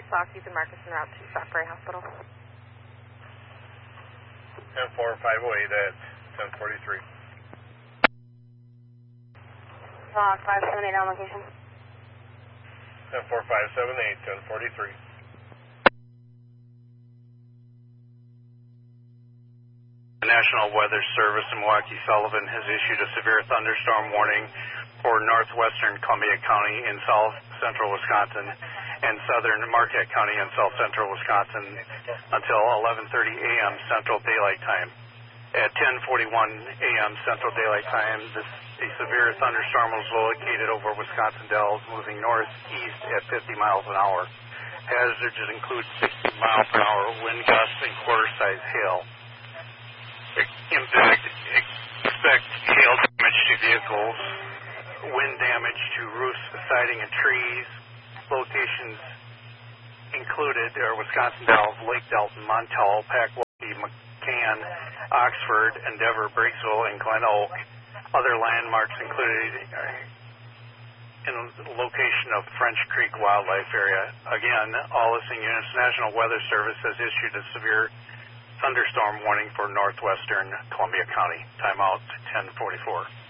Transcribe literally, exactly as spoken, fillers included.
Sox, you can mark us en route to Sauk Prairie Hospital. ten four five oh eight at ten forty-three. Sox five seven eight on location. ten four five seven eight, ten forty-three. The National Weather Service in Milwaukee Sullivan has issued a severe thunderstorm warning for northwestern Columbia County in south central Wisconsin and southern Marquette County in south central Wisconsin until eleven thirty a m Central Daylight Time. At ten forty-one a m Central Daylight Time, this, a severe thunderstorm was located over Wisconsin Dells, moving northeast at fifty miles an hour. Hazards include sixty mile per hour wind gusts and quarter-size hail. Impact, expect hail damage to vehicles, wind damage to roofs, siding, and trees. Locations included are Wisconsin Dells, Lake Delton, Montel, Packwaukee, McCann, Oxford, Endeavor, Breaksville, and Glen Oak. Other landmarks included in the location of French Creek Wildlife Area. Again, all listening units, National Weather Service has issued a severe thunderstorm warning for northwestern Columbia County. Timeout ten forty-four.